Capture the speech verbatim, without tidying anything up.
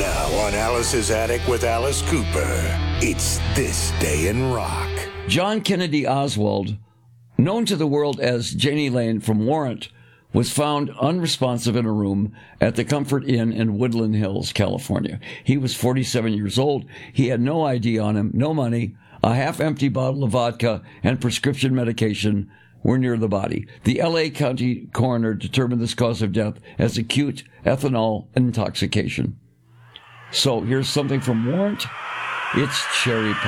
Now on Alice's Attic with Alice Cooper, it's This Day in Rock. John Kennedy Oswald, known to the world as Janie Lane from Warrant, was found unresponsive in a room at the Comfort Inn in Woodland Hills, California. He was forty-seven years old. He had no I D on him, no money. A half-empty bottle of vodka and prescription medication were near the body. The L A County coroner determined this cause of death as acute ethanol intoxication. So here's something from Warrant. It's Cherry Pie.